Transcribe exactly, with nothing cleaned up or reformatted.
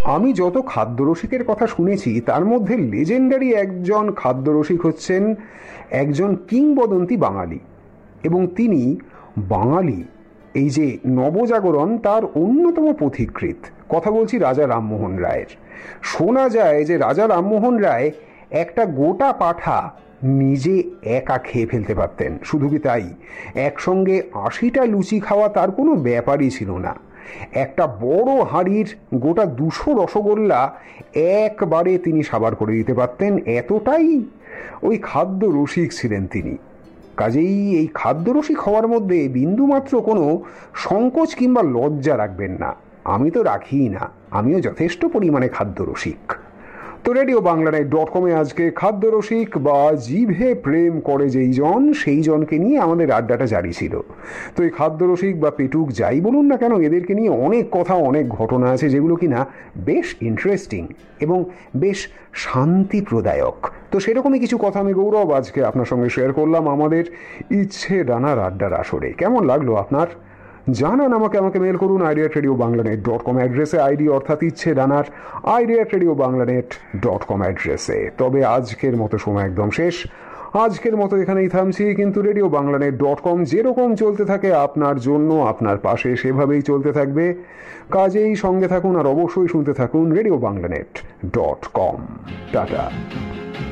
আমি যত খাদ্যরসিকের কথা শুনেছি তার মধ্যে লেজেন্ডারি একজন খাদ্যরসিক হচ্ছেন একজন কিংবদন্তি বাঙালি, এবং তিনি বাঙালি এই যে নবজাগরণ তার অন্যতম পথিকৃৎ। কথা বলছি রাজা রামমোহন রায়ের। শোনা যায় যে রাজা রামমোহন রায় একটা গোটা পাঁঠা নিজে একা খেয়ে ফেলতে পারতেন। শুধু কি তাই, একসঙ্গে আশিটা লুচি খাওয়া তার কোনো ব্যাপারই ছিল না। একটা বড় হাঁড়ির গোটা দুশো রসগোল্লা একবারে তিনি সাবার করে দিতে পারতেন, এতটাই ওই খাদ্য রসিক ছিলেন তিনি। কাজেই এই খাদ্যরসিক হওয়ার মধ্যে বিন্দুমাত্র কোনো সংকোচ কিংবা লজ্জা রাখবেন না। আমি তো রাখিই না, আমিও যথেষ্ট পরিমাণে খাদ্যরসিক। তো রেডিও বাংলানেট ডট কমে আজকে খাদ্যরসিক বা জিভে প্রেম করে যেই জন, সেই জনকে নিয়ে আমাদের আড্ডাটা জারি ছিল। তো এই খাদ্যরসিক বা পেটুক যাই বলুন না কেন, এদেরকে নিয়ে অনেক কথা, অনেক ঘটনা আছে যেগুলো কিনা বেশ ইন্টারেস্টিং এবং বেশ শান্তিপ্রদায়ক। তো সেরকমই কিছু কথা আমি গৌরব আজকে আপনার সঙ্গে শেয়ার করলাম আমাদের ইচ্ছে ডানার আড্ডার আসরে। কেমন লাগলো আপনার? জানান আমাকে। আমাকে মেল করুন আইডিয়া রেডিও বাংলানেট ডট কম অ্যাড্রেসে, আইডি অর্থাৎ ইচ্ছে ডানার আইডিয়া রেডিও বাংলানেট ডট কম অ্যাড্রেসে। তবে আজকের মতো সময় একদম শেষ, আজকের মতো এখানেই থামছি। কিন্তু রেডিও বাংলানেট ডট কম যেরকম চলতে থাকে আপনার জন্য, আপনার পাশে, সেভাবেই চলতে থাকবে। কাজেই সঙ্গে থাকুন আর অবশ্যই শুনতে থাকুন রেডিও বাংলানেট ডট কম। টাটা।